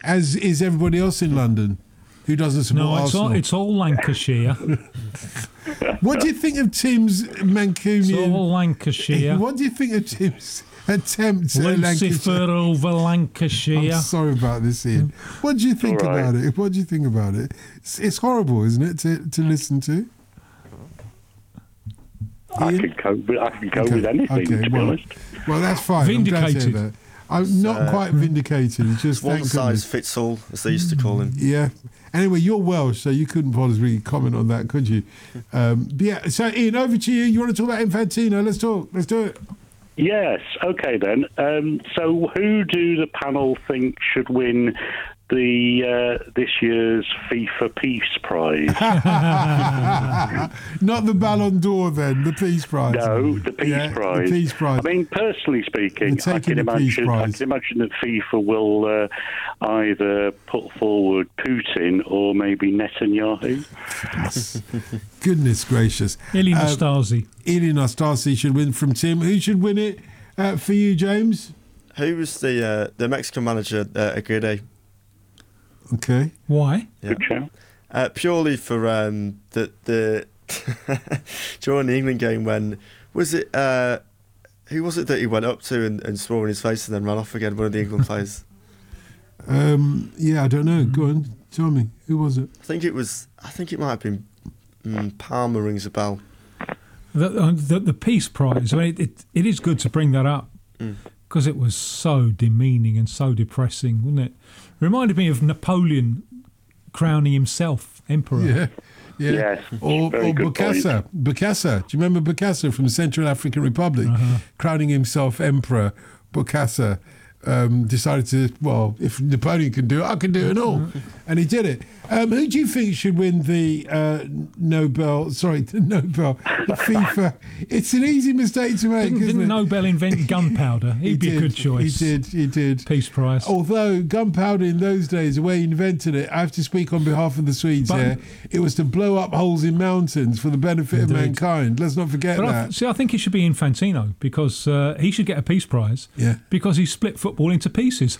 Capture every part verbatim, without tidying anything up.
as is everybody else in London who doesn't support No, it's Arsenal. all, it's all Lancashire. What do you think of Tim's Mancunian? It's all Lancashire. What do you think of Tim's attempt at Lucifer Lancashire? over Lancashire. I'm sorry about this, Ian. What do you think All right. about it? What do you think about it? It's, it's horrible, isn't it, to, to listen to? I Ian? can cope with, I can go Okay, with anything, okay, to be well, honest. Well, that's fine. I'm glad to hear Vindicated. that. I'm not uh, quite vindicated. It's just One thank size goodness. fits all, as they used to call him. Yeah. Anyway, you're Welsh, so you couldn't possibly comment on that, could you? Um, but yeah. So, Ian, over to you. You want to talk about Infantino? Let's talk. Let's do it. Yes, okay then. Um, so who do the panel think should win the uh, this year's FIFA Peace Prize? Not the Ballon d'Or, then. The Peace Prize. No, the Peace Yeah, Prize. The Peace Prize. I mean, personally speaking, We're I taking can the Peace imagine. I Prize. can imagine that FIFA will uh, either put forward Putin or maybe Netanyahu. Goodness gracious. Ili Um, Nastasi. Ili Nastasi should win from Tim. Who should win it uh, for you, James? Who was the uh, the Mexican manager, uh, Aguirre? Okay. Why? Yeah. Good shout. Uh, purely for um, the the during the England game when was it? Uh, who was it that he went up to and, and swore in his face and then ran off again? One of the England players. Um, yeah, I don't know. Go on. Tell me. Who was it? I think it was. I think it might have been. Mm, Palmer rings a bell. The, uh, the, the Peace Prize, I mean, it, it, it is good to bring that up because it was so demeaning and so depressing, wasn't it? Reminded me of Napoleon crowning himself emperor. Yeah. Yeah. Yes, Or, very or good point. Bokassa. Bokassa. Do you remember Bokassa from the Central African Republic? Uh-huh. Crowning himself emperor. Bokassa um, decided to, well, if Napoleon can do it, I can do it all. And he did it. Um, who do you think should win the uh, Nobel, sorry, the Nobel, the FIFA? It's an easy mistake to make, Didn't, isn't didn't it? Nobel invent gunpowder? He'd He be did, a good choice. He did, he did. Peace Prize. Although gunpowder in those days, the way he invented it, I have to speak on behalf of the Swedes But- here, it was to blow up holes in mountains for the benefit Indeed. of mankind. Let's not forget But I, that. th- see, I think it should be Infantino because uh, he should get a Peace Prize Yeah. because he split football into pieces.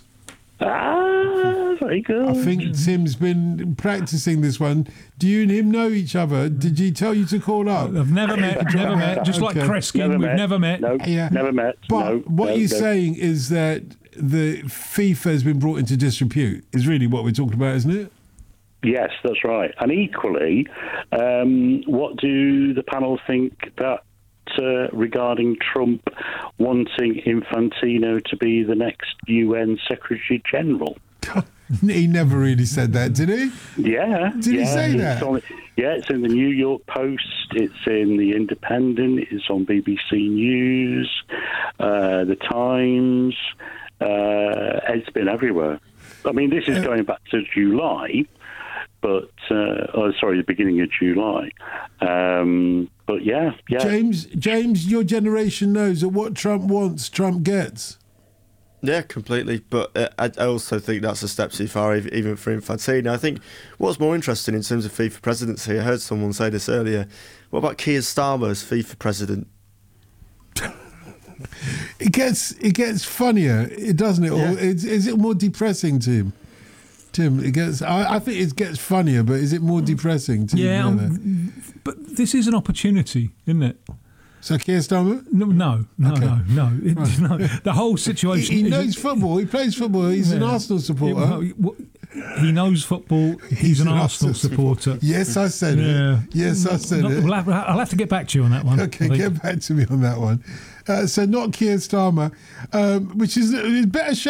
Ah, very good. I think Tim's been practicing this one. Do you and him know each other? Did he tell you to call up? I've never met, never met. Just like Okay. Kreskin, Never we've met. never met. No, Yeah. never met. But no, what no, you're no. saying is that the FIFA has been brought into disrepute, is really what we're talking about, isn't it? Yes, that's right. And equally, um, what do the panel think that uh, regarding Trump wanting Infantino to be the next U N Secretary General? He never really said that, did he? Yeah. Did he yeah, say it's that? on- yeah, it's in the New York Post, it's in the Independent, it's on B B C News, uh, the Times. Uh, it's been everywhere. I mean, this is Uh, going back to July, but uh, oh, sorry, the beginning of July. Um, but yeah, yeah. James, James, your generation knows that what Trump wants, Trump gets. Yeah, completely. But uh, I I also think that's a step too far, ev- even for Infantino. I think what's more interesting in terms of FIFA presidency, I heard someone say this earlier. What about Keir Starmer as FIFA president? It gets it gets funnier, it doesn't it? Yeah. Or is, is it more depressing, Tim? Tim, it gets. I, I think it gets funnier, but is it more depressing? To Yeah, you know that? um, but this is an opportunity, isn't it? So Keir Starmer, No, no, no, Okay. no, no. It, no. The whole he, situation. he is- knows football. He plays football. He's an Yeah. Arsenal supporter. Yeah, well, he- what- he knows football. He's, an, Arsenal supporter. Yes, I said Yeah. it. Yes, I said Not- it. we'll have- I'll have to get back to you on that one. Okay, I think. get back to me on that one. Uh, so not Keir Starmer, um, which is a better show.